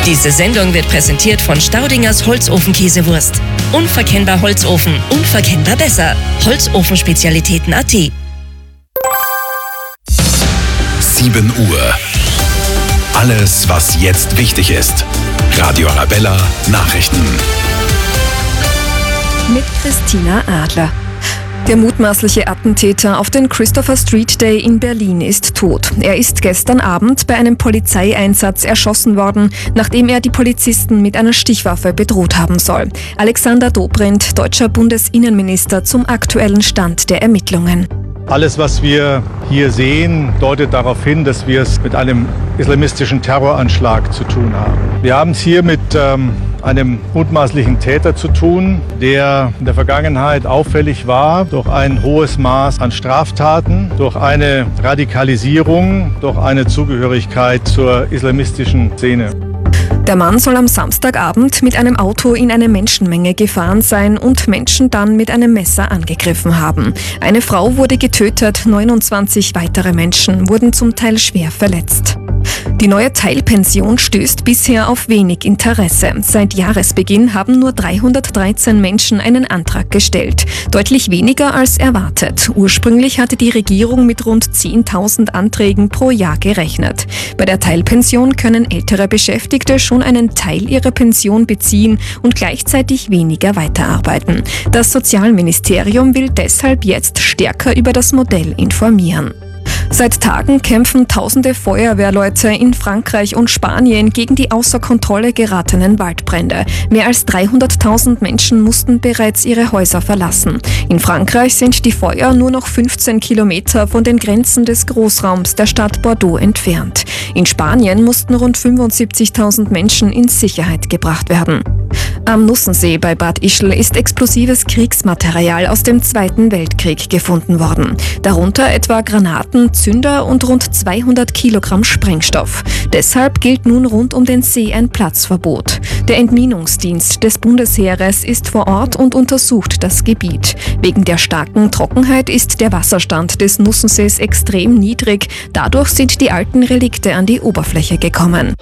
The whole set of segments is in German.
Diese Sendung wird präsentiert von Staudingers Holzofenkäsewurst. Unverkennbar Holzofen, unverkennbar besser. Holzofenspezialitäten.at. 7 Uhr. Alles, was jetzt wichtig ist. Radio Arabella Nachrichten. Mit Christina Adler. Der mutmaßliche Attentäter auf den Christopher Street Day in Berlin ist tot. Er ist gestern Abend bei einem Polizeieinsatz erschossen worden, nachdem er die Polizisten mit einer Stichwaffe bedroht haben soll. Alexander Dobrindt, deutscher Bundesinnenminister, zum aktuellen Stand der Ermittlungen. Alles, was wir hier sehen, deutet darauf hin, dass wir es mit einem islamistischen Terroranschlag zu tun haben. Wir haben es hier mit einem mutmaßlichen Täter zu tun, der in der Vergangenheit auffällig war durch ein hohes Maß an Straftaten, durch eine Radikalisierung, durch eine Zugehörigkeit zur islamistischen Szene. Der Mann soll am Samstagabend mit einem Auto in eine Menschenmenge gefahren sein und Menschen dann mit einem Messer angegriffen haben. Eine Frau wurde getötet, 29 weitere Menschen wurden zum Teil schwer verletzt. Die neue Teilpension stößt bisher auf wenig Interesse. Seit Jahresbeginn haben nur 313 Menschen einen Antrag gestellt. Deutlich weniger als erwartet. Ursprünglich hatte die Regierung mit rund 10.000 Anträgen pro Jahr gerechnet. Bei der Teilpension können ältere Beschäftigte schon einen Teil ihrer Pension beziehen und gleichzeitig weniger weiterarbeiten. Das Sozialministerium will deshalb jetzt stärker über das Modell informieren. Seit Tagen kämpfen tausende Feuerwehrleute in Frankreich und Spanien gegen die außer Kontrolle geratenen Waldbrände. Mehr als 300.000 Menschen mussten bereits ihre Häuser verlassen. In Frankreich sind die Feuer nur noch 15 Kilometer von den Grenzen des Großraums der Stadt Bordeaux entfernt. In Spanien mussten rund 75.000 Menschen in Sicherheit gebracht werden. Am Nussensee bei Bad Ischl ist explosives Kriegsmaterial aus dem Zweiten Weltkrieg gefunden worden. Darunter etwa Granaten, Zünder und rund 200 Kilogramm Sprengstoff. Deshalb gilt nun rund um den See ein Platzverbot. Der Entminungsdienst des Bundesheeres ist vor Ort und untersucht das Gebiet. Wegen der starken Trockenheit ist der Wasserstand des Nussensees extrem niedrig. Dadurch sind die alten Relikte an die Oberfläche gekommen.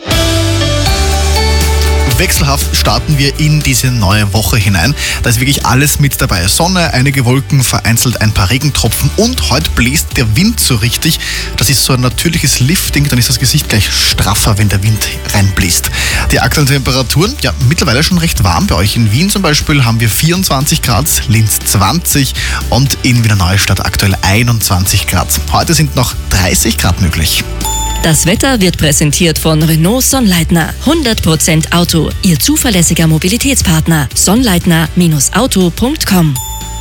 Wechselhaft starten wir in diese neue Woche hinein. Da ist wirklich alles mit dabei. Sonne, einige Wolken, vereinzelt ein paar Regentropfen und heute bläst der Wind so richtig. Das ist so ein natürliches Lifting, dann ist das Gesicht gleich straffer, wenn der Wind reinbläst. Die aktuellen Temperaturen, ja, mittlerweile schon recht warm. Bei euch in Wien zum Beispiel haben wir 24 Grad, Linz 20 und in Wiener Neustadt aktuell 21 Grad. Heute sind noch 30 Grad möglich. Das Wetter wird präsentiert von Renault Sonnleitner. 100% Auto, Ihr zuverlässiger Mobilitätspartner. Sonnleitner-auto.com.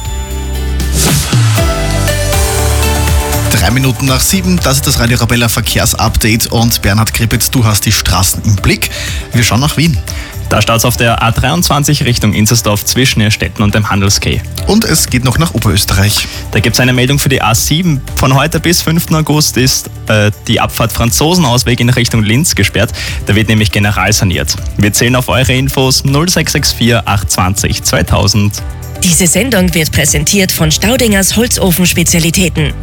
3 Minuten nach 7, das ist das Radio Arabella Verkehrsupdate und Bernhard Kripitz, du hast die Straßen im Blick. Wir schauen nach Wien. Da staut es auf der A23 Richtung Inzersdorf zwischen Irrstetten und dem Handelskeh. Und es geht noch nach Oberösterreich. Da gibt es eine Meldung für die A7. Von heute bis 5. August ist die Abfahrt Franzosenausweg in Richtung Linz gesperrt. Da wird nämlich general saniert. Wir zählen auf eure Infos 0664 820 2000. Diese Sendung wird präsentiert von Staudingers Holzofenspezialitäten.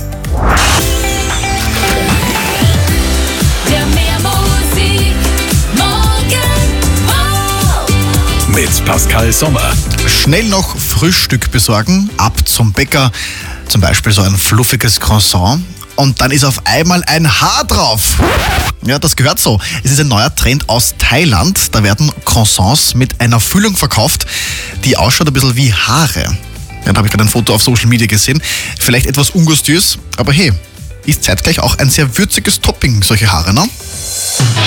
Mit Pascal Sommer. Schnell noch Frühstück besorgen, ab zum Bäcker, zum Beispiel so ein fluffiges Croissant. Und dann ist auf einmal ein Haar drauf. Ja, das gehört so. Es ist ein neuer Trend aus Thailand. Da werden Croissants mit einer Füllung verkauft, die ausschaut ein bisschen wie Haare. Ja, da habe ich gerade ein Foto auf Social Media gesehen. Vielleicht etwas ungustiös, aber hey, ist zeitgleich auch ein sehr würziges Topping, solche Haare, ne?